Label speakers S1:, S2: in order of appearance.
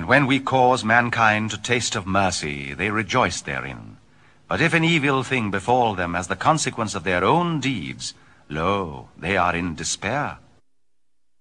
S1: And when we cause mankind to taste of mercy, they rejoice therein. But if an evil thing befall them as the consequence of their own deeds, lo, they are in despair.